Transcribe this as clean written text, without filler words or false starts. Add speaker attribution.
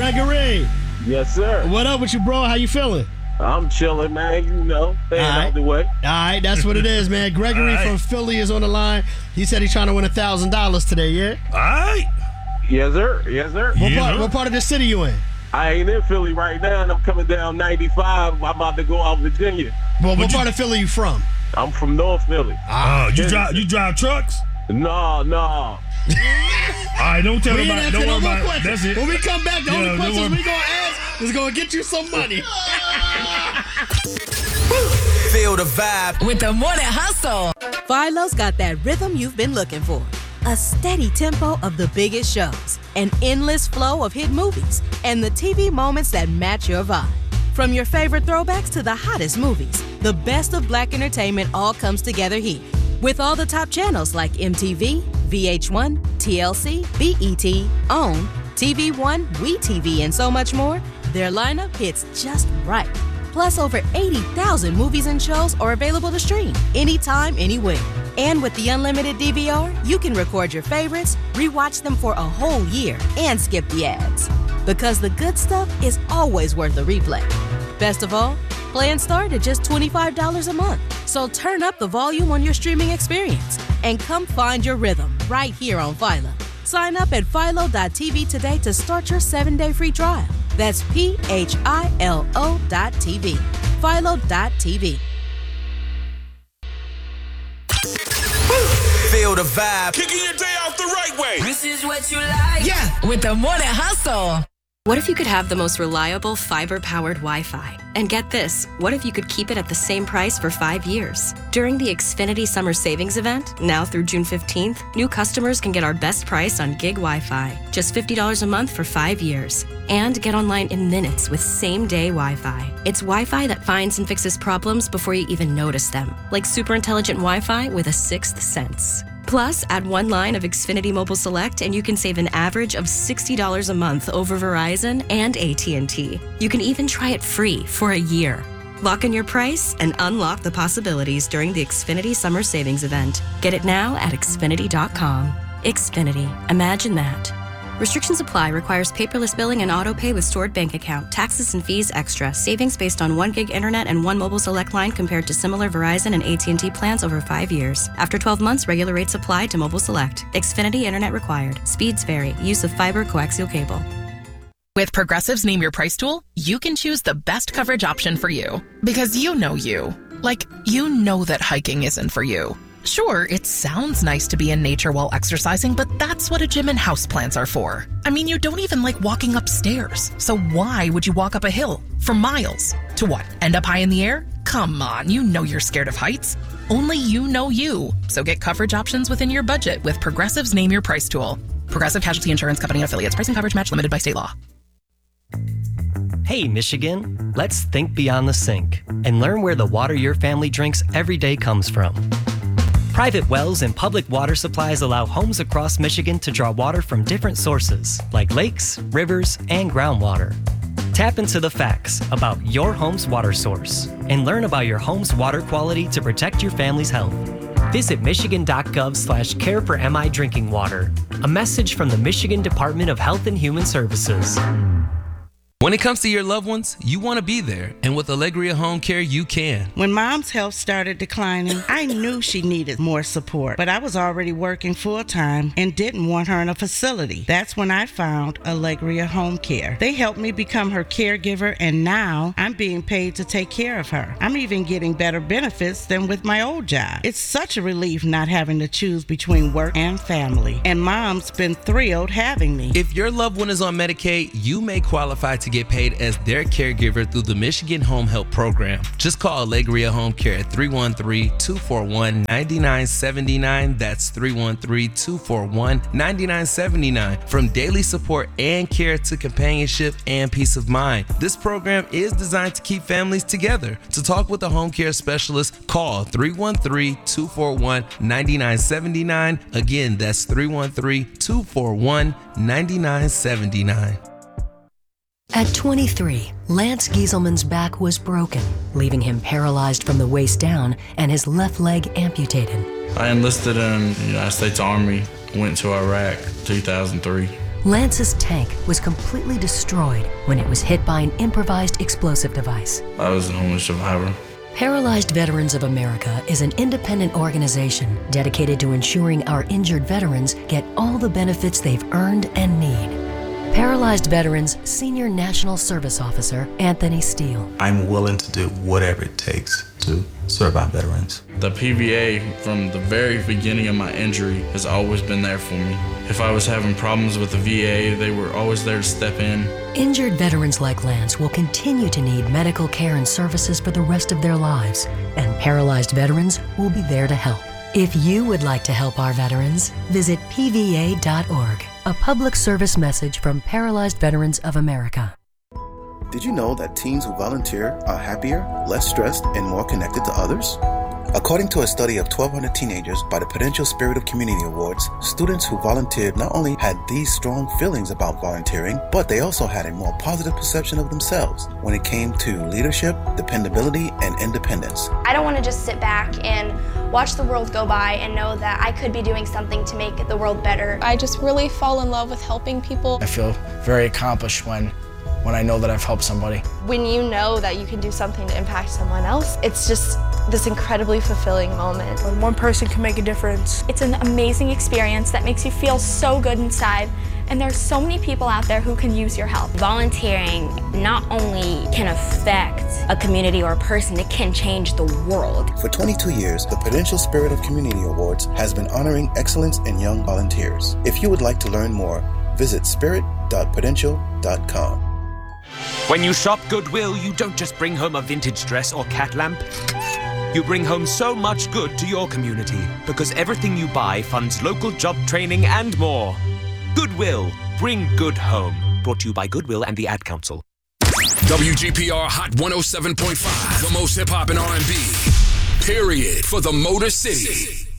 Speaker 1: Gregory.
Speaker 2: Yes, sir.
Speaker 1: What up with you, bro? How you feeling?
Speaker 2: I'm chilling, man. Staying out the way.
Speaker 1: All right, that's what it is, man. Gregory from Philly is on the line. He said he's trying to win $1,000 today, yeah?
Speaker 3: All right.
Speaker 2: Yes, sir. Yes, sir.
Speaker 1: What part of the city you in?
Speaker 2: I ain't in Philly right now, and I'm coming down 95. I'm about to go out Virginia.
Speaker 1: Well, what part of Philly you from?
Speaker 2: I'm from North Philly.
Speaker 3: You drive trucks?
Speaker 2: No.
Speaker 3: All right, don't tell nobody. Don't worry about it. That's it.
Speaker 1: When we come back, the only questions we gonna ask is gonna get you some money.
Speaker 4: Feel the vibe
Speaker 5: with the Morning Hustle.
Speaker 6: Philo's got that rhythm you've been looking for. A steady tempo of the biggest shows, an endless flow of hit movies, and the TV moments that match your vibe. From your favorite throwbacks to the hottest movies, the best of Black entertainment all comes together here. With all the top channels like MTV, VH1, TLC, BET, OWN, TV One, WeTV, and so much more, their lineup hits just right. Plus, over 80,000 movies and shows are available to stream anytime, anywhere. And with the unlimited DVR, you can record your favorites, rewatch them for a whole year, and skip the ads. Because the good stuff is always worth a replay. Best of all, plans start at just $25 a month. So turn up the volume on your streaming experience and come find your rhythm right here on Philo. Sign up at philo.tv today to start your 7-day free trial. That's PHILO.TV. Philo.tv.
Speaker 4: Feel the vibe.
Speaker 7: Kicking your day off the right way.
Speaker 5: This is what you like. Yeah, with the Morning Hustle.
Speaker 8: What if you could have the most reliable fiber-powered Wi-Fi? And get this, what if you could keep it at the same price for 5 years? During the Xfinity Summer Savings Event, now through June 15th, new customers can get our best price on gig Wi-Fi, just $50 a month for 5 years. And get online in minutes with same-day Wi-Fi. It's Wi-Fi that finds and fixes problems before you even notice them, like super intelligent Wi-Fi with a sixth sense. Plus, add one line of Xfinity Mobile Select and you can save an average of $60 a month over Verizon and AT&T. You can even try it free for a year. Lock in your price and unlock the possibilities during the Xfinity Summer Savings Event. Get it now at Xfinity.com. Xfinity. Imagine that. Restrictions apply. Requires paperless billing and auto pay with stored bank account. Taxes and fees extra. Savings based on 1 gig internet and 1 mobile select line compared to similar Verizon and AT&T plans over 5 years. After 12 months, regular rates apply to mobile select. Xfinity internet required. Speeds vary. Use of fiber coaxial cable.
Speaker 9: With Progressive's Name Your Price tool, you can choose the best coverage option for you. Because you know you. Like, you know that hiking isn't for you. Sure, it sounds nice to be in nature while exercising, but that's what a gym and houseplants are for. I mean, you don't even like walking upstairs. So why would you walk up a hill for miles? To what, end up high in the air? Come on, you know you're scared of heights. Only you know you. So get coverage options within your budget with Progressive's Name Your Price tool. Progressive Casualty Insurance Company and Affiliates. Price and coverage match limited by state law.
Speaker 10: Hey, Michigan, let's think beyond the sink and learn where the water your family drinks every day comes from. Private wells and public water supplies allow homes across Michigan to draw water from different sources, like lakes, rivers, and groundwater. Tap into the facts about your home's water source and learn about your home's water quality to protect your family's health. Visit michigan.gov/care for MI drinking water. A message from the Michigan Department of Health and Human Services.
Speaker 11: When it comes to your loved ones, you want to be there. And with Allegria Home Care, you can.
Speaker 12: When Mom's health started declining, I knew she needed more support. But I was already working full-time and didn't want her in a facility. That's when I found Allegria Home Care. They helped me become her caregiver, and now I'm being paid to take care of her. I'm even getting better benefits than with my old job. It's such a relief not having to choose between work and family. And Mom's been thrilled having me.
Speaker 11: If your loved one is on Medicaid, you may qualify to get paid as their caregiver through the Michigan Home Help Program. Just call Allegria Home Care at 313-241-9979. That's 313-241-9979. From daily support and care to companionship and peace of mind. This program is designed to keep families together. To talk with a home care specialist, call 313-241-9979. Again, that's 313-241-9979.
Speaker 13: At 23, Lance Gieselman's back was broken, leaving him paralyzed from the waist down and his left leg amputated.
Speaker 14: I enlisted in the United States Army, went to Iraq 2003.
Speaker 13: Lance's tank was completely destroyed when it was hit by an improvised explosive device.
Speaker 7: I was a homeless survivor.
Speaker 13: Paralyzed Veterans of America is an independent organization dedicated to ensuring our injured veterans get all the benefits they've earned and need. Paralyzed Veterans Senior National Service Officer Anthony Steele.
Speaker 14: I'm willing to do whatever it takes to serve our veterans.
Speaker 7: The PVA, from the very beginning of my injury, has always been there for me. If I was having problems with the VA, they were always there to step in.
Speaker 13: Injured veterans like Lance will continue to need medical care and services for the rest of their lives, and Paralyzed Veterans will be there to help. If you would like to help our veterans, visit pva.org. A public service message from Paralyzed Veterans of America.
Speaker 15: Did you know that teens who volunteer are happier, less stressed, and more connected to others? According to a study of 1,200 teenagers by the Prudential Spirit of Community Awards, students who volunteered not only had these strong feelings about volunteering, but they also had a more positive perception of themselves when it came to leadership, dependability, and independence.
Speaker 16: I don't want to just sit back and watch the world go by and know that I could be doing something to make the world better.
Speaker 17: I just really fall in love with helping people.
Speaker 18: I feel very accomplished when I know that I've helped somebody.
Speaker 17: When you know that you can do something to impact someone else, it's just this incredibly fulfilling moment.
Speaker 19: When one person can make a difference.
Speaker 20: It's an amazing experience that makes you feel so good inside, and there's so many people out there who can use your help.
Speaker 21: Volunteering not only can affect a community or a person, it can change the world.
Speaker 15: For 22 years, the Prudential Spirit of Community Awards has been honoring excellence in young volunteers. If you would like to learn more, visit spirit.prudential.com.
Speaker 22: When you shop Goodwill, you don't just bring home a vintage dress or cat lamp. You bring home so much good to your community because everything you buy funds local job training and more. Goodwill, bring good home. Brought to you by Goodwill and the Ad Council.
Speaker 23: WGPR Hot 107.5, the most hip hop and R&B. Period. For the Motor City.